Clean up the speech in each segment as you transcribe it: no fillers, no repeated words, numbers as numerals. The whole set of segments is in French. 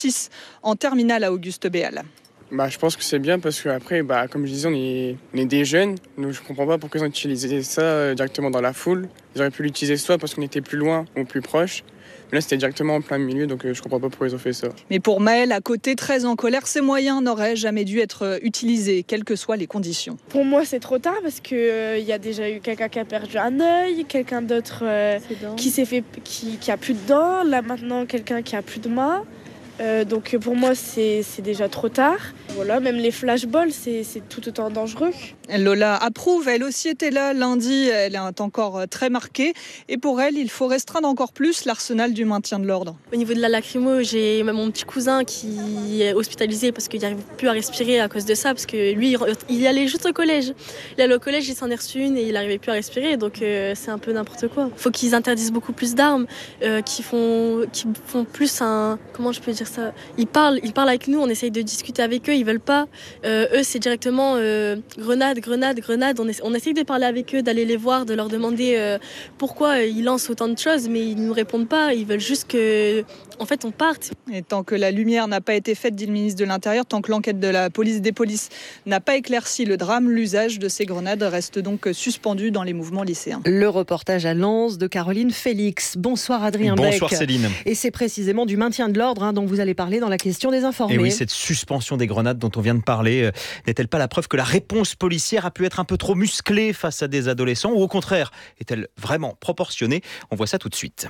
6 en terminale à Auguste Béal. Je pense que c'est bien parce qu'après, comme je disais, on est des jeunes. Donc je ne comprends pas pourquoi ils ont utilisé ça directement dans la foule. Ils auraient pu l'utiliser soit parce qu'on était plus loin ou plus proche. Mais là, c'était directement en plein milieu, donc je ne comprends pas pourquoi ils ont fait ça. Mais pour Maëlle, à côté, très en colère, ces moyens n'auraient jamais dû être utilisés, quelles que soient les conditions. Pour moi, c'est trop tard parce qu'il y a déjà eu quelqu'un qui a perdu un œil, quelqu'un d'autre qui a plus de dents, là maintenant quelqu'un qui a plus de main. Donc pour moi c'est déjà trop tard. Voilà, même les flashballs c'est tout autant dangereux. Lola approuve, elle aussi était là lundi, elle est encore très marquée. Et pour elle, il faut restreindre encore plus l'arsenal du maintien de l'ordre. Au niveau de la lacrymo, j'ai mon petit cousin qui est hospitalisé parce qu'il n'arrive plus à respirer à cause de ça. Parce que lui, il allait juste au collège. Il allait au collège, il s'en est reçu une et il n'arrivait plus à respirer. Donc c'est un peu n'importe quoi. Il faut qu'ils interdisent beaucoup plus d'armes, qui font plus un... Comment je peux dire ça ? Ils parlent avec nous, on essaye de discuter avec eux, ils veulent pas. Eux, c'est directement grenade. On essaye de parler avec eux, d'aller les voir, de leur demander pourquoi ils lancent autant de choses, mais ils nous répondent pas. Ils veulent juste que, en fait, on parte. Et tant que la lumière n'a pas été faite, dit le ministre de l'Intérieur, tant que l'enquête de la police des polices n'a pas éclairci le drame, l'usage de ces grenades reste donc suspendu dans les mouvements lycéens. Le reportage à Lens de Caroline Félix. Bonsoir Adrien Beck. Bonsoir Céline. Et c'est précisément du maintien de l'ordre dont vous allez parler dans la question des informés. Et oui, cette suspension des grenades dont on vient de parler n'est-elle pas la preuve que la réponse policière a pu être un peu trop musclée face à des adolescents, ou au contraire, est-elle vraiment proportionnée ? On voit ça tout de suite.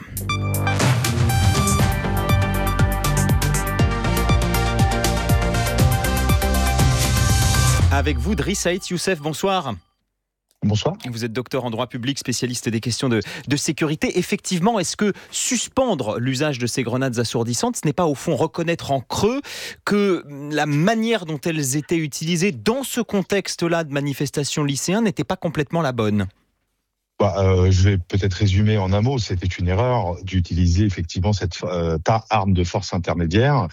Avec vous, Driss Saïd Youssef, bonsoir. Bonsoir. Vous êtes docteur en droit public, spécialiste des questions de sécurité. Effectivement, est-ce que suspendre l'usage de ces grenades assourdissantes, ce n'est pas au fond reconnaître en creux que la manière dont elles étaient utilisées dans ce contexte-là de manifestation lycéenne n'était pas complètement la bonne ? Je vais peut-être résumer en un mot. C'était une erreur d'utiliser effectivement cette arme de force intermédiaire.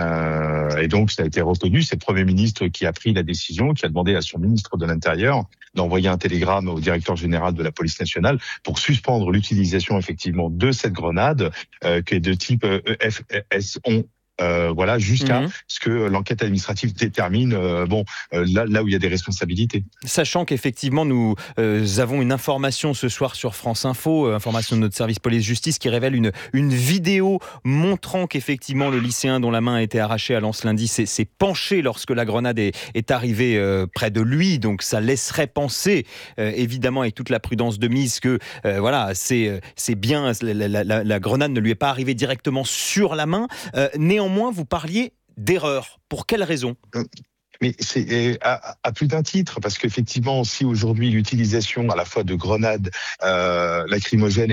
Et donc, ça a été reconnu. C'est le Premier ministre qui a pris la décision, qui a demandé à son ministre de l'Intérieur d'envoyer un télégramme au directeur général de la police nationale pour suspendre l'utilisation effectivement de cette grenade qui est de type EFS-11. Jusqu'à ce que l'enquête administrative détermine là où il y a des responsabilités. Sachant qu'effectivement nous avons une information ce soir sur France Info, information de notre service police-justice qui révèle une vidéo montrant qu'effectivement le lycéen dont la main a été arrachée à Lens lundi s'est penché lorsque la grenade est arrivée près de lui. Donc ça laisserait penser, évidemment avec toute la prudence de mise, que c'est bien, la grenade ne lui est pas arrivée directement sur la main. Néanmoins, vous parliez d'erreur. Pour quelle raison ? Mais c'est à plus d'un titre, parce qu'effectivement, si aujourd'hui l'utilisation à la fois de grenades lacrymogènes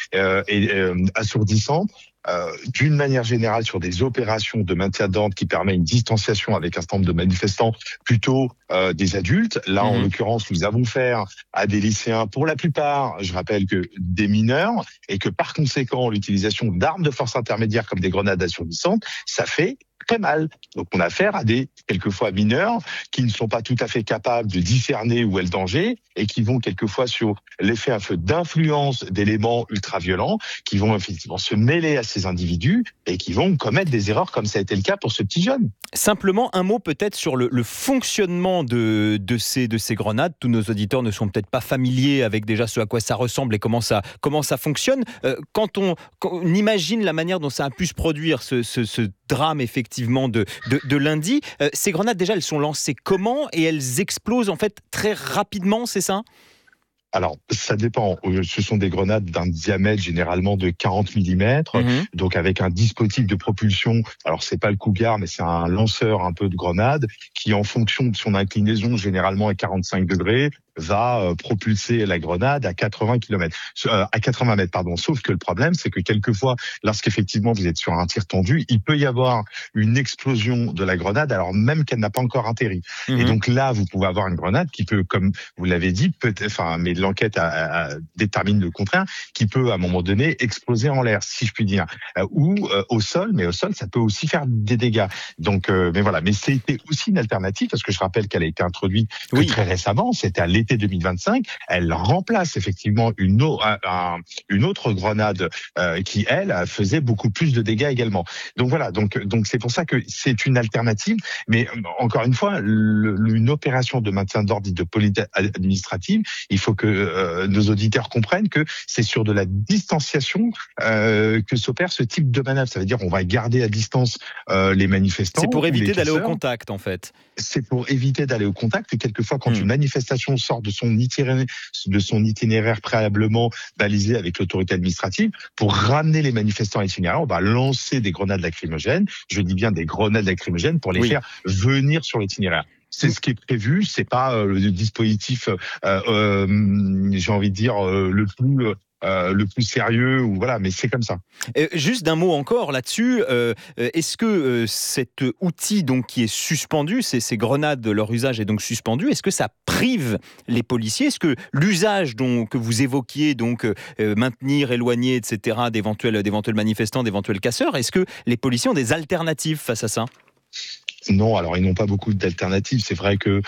et assourdissantes, d'une manière générale sur des opérations de maintien d'ordre qui permet une distanciation avec un certain nombre de manifestants, plutôt des adultes. Là, en l'occurrence, nous avons affaire à des lycéens, pour la plupart, je rappelle que des mineurs, et que par conséquent, l'utilisation d'armes de force intermédiaire comme des grenades assourdissantes, ça fait très mal. Donc on a affaire à des, quelquefois, mineurs qui ne sont pas tout à fait capables de discerner où est le danger et qui vont quelquefois sur l'effet un peu d'influence d'éléments ultra-violents qui vont effectivement se mêler à ces individus et qui vont commettre des erreurs comme ça a été le cas pour ce petit jeune. Simplement, un mot peut-être sur le fonctionnement de ces grenades. Tous nos auditeurs ne sont peut-être pas familiers avec déjà ce à quoi ça ressemble et comment ça fonctionne. Quand on imagine la manière dont ça a pu se produire, ce drame effectivement de lundi, ces grenades déjà elles sont lancées comment et elles explosent en fait très rapidement, c'est ça ? Alors, ça dépend. Ce sont des grenades d'un diamètre généralement de 40 mm, donc avec un dispositif de propulsion. Alors, c'est pas le Cougar, mais c'est un lanceur un peu de grenade qui, en fonction de son inclinaison, généralement à 45 degrés, va propulser la grenade à 80 mètres, pardon. Sauf que le problème, c'est que quelquefois, lorsqu'effectivement vous êtes sur un tir tendu, il peut y avoir une explosion de la grenade, alors même qu'elle n'a pas encore atterri. Et donc là, vous pouvez avoir une grenade qui peut, comme vous l'avez dit, mais l'enquête détermine le contraire, qui peut à un moment donné exploser en l'air, si je puis dire, ou au sol. Mais au sol, ça peut aussi faire des dégâts. Donc, mais c'était aussi une alternative, parce que je rappelle qu'elle a été introduite très récemment. C'était à l'été l'été 2025, elle remplace effectivement une autre grenade qui, elle, faisait beaucoup plus de dégâts également. Donc voilà, donc c'est pour ça que c'est une alternative, mais encore une fois, une opération de maintien d'ordre de police administrative, il faut que nos auditeurs comprennent que c'est sur de la distanciation que s'opère ce type de manœuvre. Ça veut dire on va garder à distance les manifestants. C'est pour éviter d'aller au contact, en fait. C'est pour éviter d'aller au contact. Et quelquefois, quand une manifestation sort de son itinéraire préalablement balisé avec l'autorité administrative, pour ramener les manifestants à l'itinéraire, on va lancer des grenades lacrymogènes. Je dis bien des grenades lacrymogènes pour les faire venir sur l'itinéraire. C'est ce qui est prévu. C'est pas le dispositif, j'ai envie de dire le plus sérieux, ou voilà, mais c'est comme ça. Juste d'un mot encore là-dessus, est-ce que cet outil donc qui est suspendu, ces grenades, leur usage est donc suspendu, est-ce que ça prive les policiers? Est-ce que l'usage que vous évoquiez, donc maintenir, éloigner, etc., d'éventuels manifestants, d'éventuels casseurs, est-ce que les policiers ont des alternatives face à ça? Non, alors ils n'ont pas beaucoup d'alternatives. C'est vrai que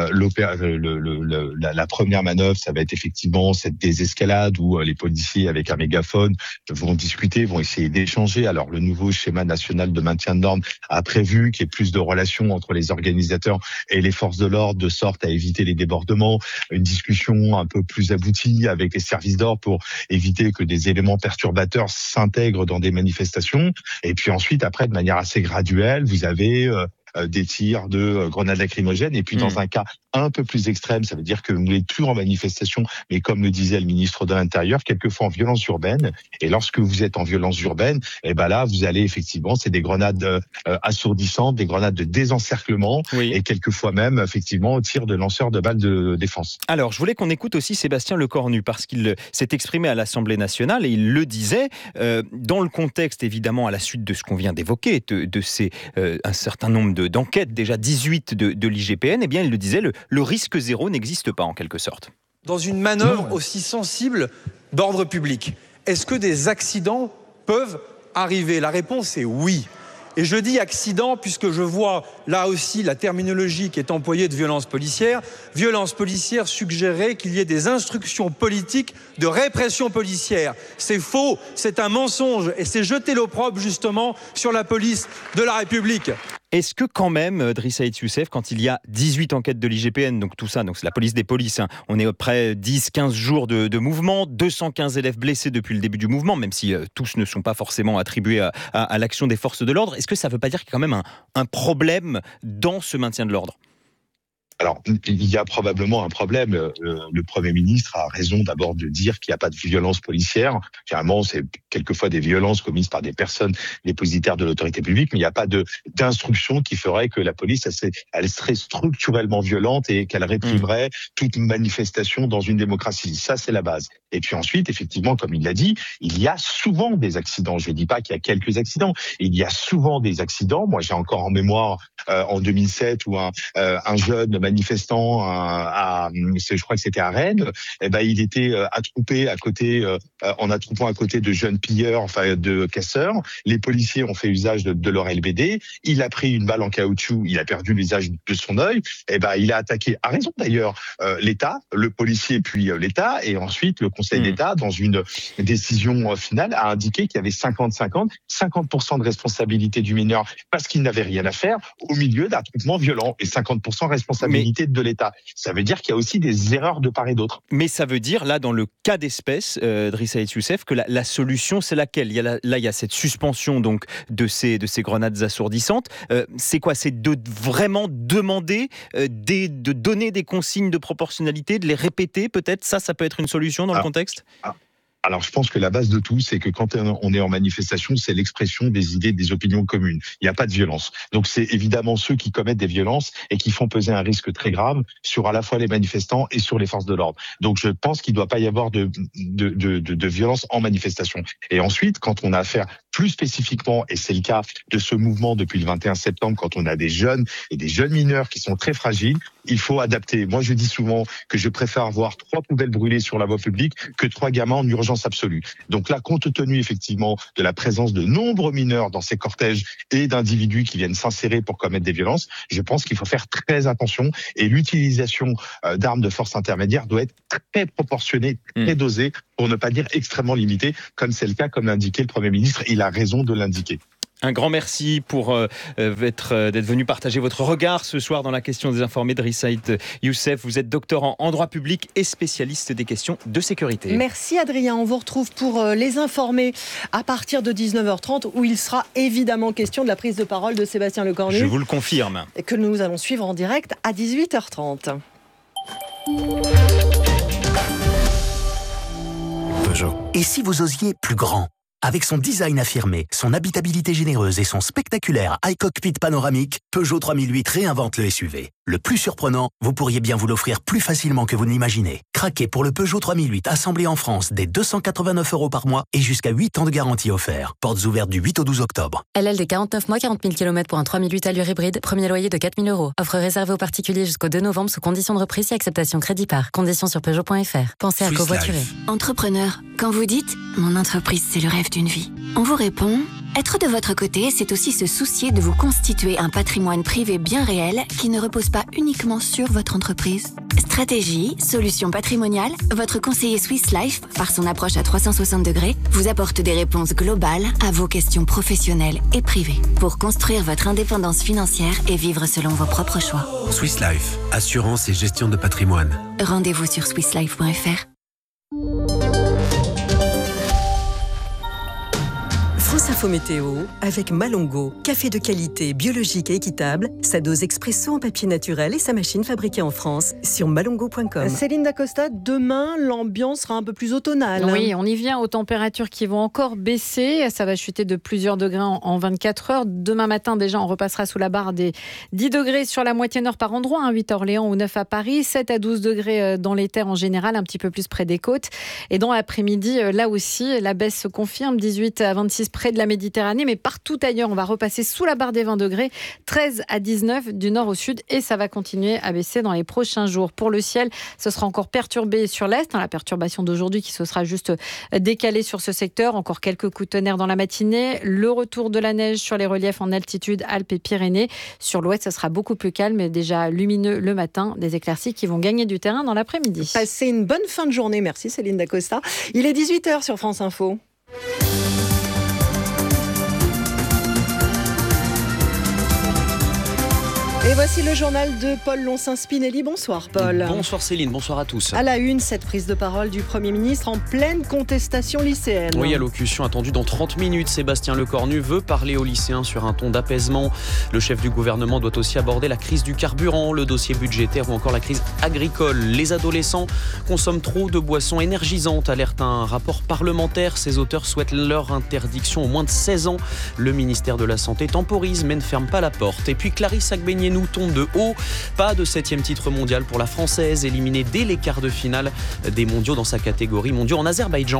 la première manœuvre, ça va être effectivement cette désescalade où les policiers avec un mégaphone vont discuter, vont essayer d'échanger. Alors le nouveau schéma national de maintien de l'ordre a prévu qu'il y ait plus de relations entre les organisateurs et les forces de l'ordre, de sorte à éviter les débordements, une discussion un peu plus aboutie avec les services d'ordre pour éviter que des éléments perturbateurs s'intègrent dans des manifestations. Et puis ensuite, après, de manière assez graduelle, vous avez des tirs de grenades lacrymogènes. Et puis dans un cas un peu plus extrême, ça veut dire que vous n'êtes plus en manifestation, mais comme le disait le ministre de l'Intérieur, quelquefois en violence urbaine. Et lorsque vous êtes en violence urbaine, et ben là, vous allez effectivement, c'est des grenades assourdissantes, des grenades de désencerclement, et quelquefois même, effectivement, au tir de lanceurs de balles de défense. Alors, je voulais qu'on écoute aussi Sébastien Lecornu, parce qu'il s'est exprimé à l'Assemblée nationale, et il le disait, dans le contexte, évidemment, à la suite de ce qu'on vient d'évoquer, de ces un certain nombre d'enquêtes, déjà 18 de l'IGPN, eh bien, il le disait, le risque zéro n'existe pas, en quelque sorte. Dans une manœuvre aussi sensible d'ordre public, est-ce que des accidents peuvent arriver? La réponse est oui. Et je dis accident puisque je vois là aussi la terminologie qui est employée de violence policière. Violence policière suggérerait qu'il y ait des instructions politiques de répression policière. C'est faux, c'est un mensonge et c'est jeter l'opprobre justement sur la police de la République. Est-ce que quand même, Driss Saïd Youssef, quand il y a 18 enquêtes de l'IGPN, donc tout ça, donc c'est la police des polices, on est près 10-15 jours de mouvement, 215 élèves blessés depuis le début du mouvement, même si tous ne sont pas forcément attribués à l'action des forces de l'ordre, est-ce que ça ne veut pas dire qu'il y a quand même un problème dans ce maintien de l'ordre ? Alors, il y a probablement un problème. Le Premier ministre a raison d'abord de dire qu'il n'y a pas de violence policière. Généralement, c'est quelquefois des violences commises par des personnes dépositaires de l'autorité publique, mais il n'y a pas d'instruction qui ferait que la police, elle serait structurellement violente et qu'elle réprimerait toute manifestation dans une démocratie. Ça, c'est la base. Et puis ensuite, effectivement, comme il l'a dit, il y a souvent des accidents. Je ne dis pas qu'il y a quelques accidents. Il y a souvent des accidents. Moi, j'ai encore en mémoire en 2007 où un jeune manifestant je crois que c'était à Rennes, il était attroupé en attroupant à côté de jeunes pilleurs, enfin de casseurs. Les policiers ont fait usage de leur LBD. Il a pris une balle en caoutchouc, il a perdu l'usage de son œil. Il a attaqué, à raison d'ailleurs, l'État, le policier puis l'État, et ensuite le Conseil d'État, dans une décision finale, a indiqué qu'il y avait 50% de responsabilité du mineur parce qu'il n'avait rien à faire au milieu d'attroupements violents et 50% responsabilité de l'État. Ça veut dire qu'il y a aussi des erreurs de part et d'autre. Mais ça veut dire, là, dans le cas d'espèce, Driss Saïd Youssef, que la solution, c'est laquelle ? Il y a cette suspension donc, de ces grenades assourdissantes. C'est quoi ? C'est de vraiment demander, de donner des consignes de proportionnalité, de les répéter peut-être ? Ça peut être une solution dans le contexte ? Alors, je pense que la base de tout, c'est que quand on est en manifestation, c'est l'expression des idées, des opinions communes. Il n'y a pas de violence. Donc, c'est évidemment ceux qui commettent des violences et qui font peser un risque très grave sur à la fois les manifestants et sur les forces de l'ordre. Donc, je pense qu'il ne doit pas y avoir de violence en manifestation. Et ensuite, quand on a affaire plus spécifiquement, et c'est le cas de ce mouvement depuis le 21 septembre, quand on a des jeunes et des jeunes mineurs qui sont très fragiles, il faut adapter. Moi, je dis souvent que je préfère voir 3 poubelles brûlées sur la voie publique que 3 gamins en urgence absolue. Donc là, compte tenu effectivement de la présence de nombreux mineurs dans ces cortèges et d'individus qui viennent s'insérer pour commettre des violences, je pense qu'il faut faire très attention, et l'utilisation d'armes de force intermédiaire doit être très proportionnée, très dosée, pour ne pas dire extrêmement limitée, comme c'est le cas, comme l'indiquait le Premier ministre. Il a raison de l'indiquer. Un grand merci pour d'être venu partager votre regard ce soir dans la question des informés. Driss Saïd Youssef, vous êtes doctorant en droit public et spécialiste des questions de sécurité. Merci Adrien, on vous retrouve pour les informés à partir de 19h30 où il sera évidemment question de la prise de parole de Sébastien Lecornu. Je vous le confirme. Que nous allons suivre en direct à 18h30. Peugeot. Et si vous osiez plus grand ? Avec son design affirmé, son habitabilité généreuse et son spectaculaire iCockpit panoramique, Peugeot 3008 réinvente le SUV. Le plus surprenant, vous pourriez bien vous l'offrir plus facilement que vous ne l'imaginez. Craquez pour le Peugeot 3008 assemblé en France dès 289 € par mois et jusqu'à 8 ans de garantie offert. Portes ouvertes du 8 au 12 octobre. LLD 49 mois, 40 000 km pour un 3008 allure hybride. Premier loyer de 4 000 €. Offre réservée aux particuliers jusqu'au 2 novembre sous condition de reprise et acceptation crédit par. Conditions sur Peugeot.fr. Pensez à covoiturer. Entrepreneur, quand vous dites « Mon entreprise, c'est le rêve d'une vie », on vous répond « Être de votre côté, c'est aussi se soucier de vous constituer un patrimoine privé bien réel qui ne repose pas uniquement sur votre entreprise. » Stratégie, solutions patrimoniales, votre conseiller Swiss Life, par son approche à 360 degrés, vous apporte des réponses globales à vos questions professionnelles et privées pour construire votre indépendance financière et vivre selon vos propres choix. Swiss Life, assurance et gestion de patrimoine. Rendez-vous sur swisslife.fr. France Info Météo avec Malongo, café de qualité, biologique et équitable, sa dose expresso en papier naturel et sa machine fabriquée en France sur malongo.com. Céline Dacosta, demain l'ambiance sera un peu plus automnale. Oui, on y vient aux températures qui vont encore baisser, ça va chuter de plusieurs degrés en 24 heures. Demain matin déjà on repassera sous la barre des 10 degrés sur la moitié nord par endroit, 8 à Orléans ou 9 à Paris, 7 à 12 degrés dans les terres en général, un petit peu plus près des côtes. Et dans l'après-midi, là aussi, la baisse se confirme, 18 à 26 près de la Méditerranée, mais partout ailleurs, on va repasser sous la barre des 20 degrés, 13 à 19 du nord au sud, et ça va continuer à baisser dans les prochains jours. Pour le ciel, ce sera encore perturbé sur l'est, la perturbation d'aujourd'hui qui se sera juste décalée sur ce secteur, encore quelques coups de tonnerre dans la matinée, le retour de la neige sur les reliefs en altitude, Alpes et Pyrénées. Sur l'ouest, ça sera beaucoup plus calme et déjà lumineux le matin, des éclaircies qui vont gagner du terrain dans l'après-midi. Passez une bonne fin de journée, merci Céline Dacosta. Il est 18h sur France Info. Et voici le journal de Paul Lonsin-Spinelli. Bonsoir Paul. Bonsoir Céline, bonsoir à tous. À la une, cette prise de parole du Premier ministre en pleine contestation lycéenne. Oui, allocution attendue dans 30 minutes. Sébastien Lecornu veut parler aux lycéens sur un ton d'apaisement. Le chef du gouvernement doit aussi aborder la crise du carburant, le dossier budgétaire ou encore la crise agricole. Les adolescents consomment trop de boissons énergisantes, alerte un rapport parlementaire. Ses auteurs souhaitent leur interdiction aux moins de 16 ans. Le ministère de la Santé temporise mais ne ferme pas la porte. Et puis Clarisse Agbenienou tombe de haut. Pas de 7e titre mondial pour la Française, éliminée dès les quarts de finale des mondiaux dans sa catégorie mondiaux en Azerbaïdjan.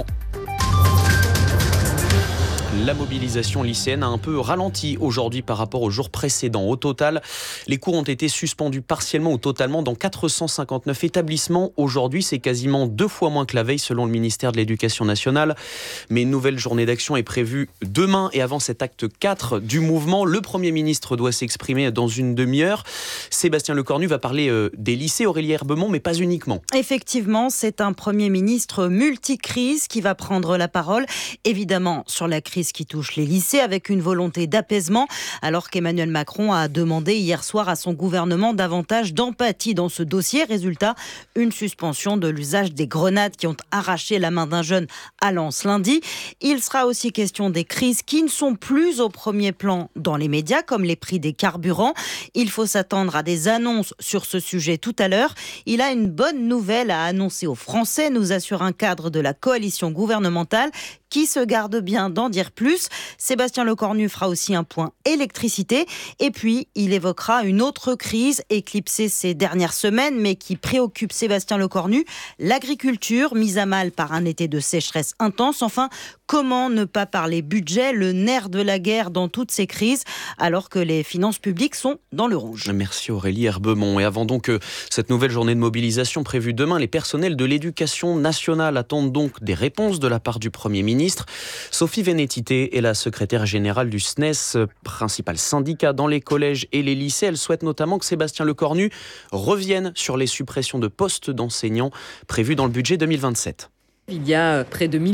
La mobilisation lycéenne a un peu ralenti aujourd'hui par rapport aux jours précédents. Au total, les cours ont été suspendus partiellement ou totalement dans 459 établissements. Aujourd'hui, c'est quasiment 2 fois moins que la veille selon le ministère de l'Éducation nationale. Mais une nouvelle journée d'action est prévue demain et avant cet acte 4 du mouvement, le Premier ministre doit s'exprimer dans une demi-heure. Sébastien Lecornu va parler des lycées, Aurélie Herbemont, mais pas uniquement. Effectivement, c'est un Premier ministre multicrise qui va prendre la parole, évidemment sur la crise qui touche les lycées avec une volonté d'apaisement, alors qu'Emmanuel Macron a demandé hier soir à son gouvernement davantage d'empathie dans ce dossier. Résultat, une suspension de l'usage des grenades qui ont arraché la main d'un jeune à Lens lundi. Il sera aussi question des crises qui ne sont plus au premier plan dans les médias, comme les prix des carburants. Il faut s'attendre à des annonces sur ce sujet tout à l'heure. Il a une bonne nouvelle à annoncer aux Français, nous assure un cadre de la coalition gouvernementale qui se garde bien d'en dire plus. Sébastien Lecornu fera aussi un point électricité. Et puis, il évoquera une autre crise éclipsée ces dernières semaines, mais qui préoccupe Sébastien Lecornu, l'agriculture mise à mal par un été de sécheresse intense. Enfin, comment ne pas parler budget, le nerf de la guerre dans toutes ces crises, alors que les finances publiques sont dans le rouge. Merci Aurélie Herbemont. Et avant donc cette nouvelle journée de mobilisation prévue demain, les personnels de l'éducation nationale attendent donc des réponses de la part du Premier ministre. Sophie Vénétité est la secrétaire générale du SNES, principal syndicat dans les collèges et les lycées. Elle souhaite notamment que Sébastien Lecornu revienne sur les suppressions de postes d'enseignants prévues dans le budget 2027. Il y a près de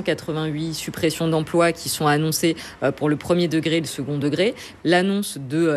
1588 suppressions d'emplois qui sont annoncées pour le premier degré et le second degré. L'annonce de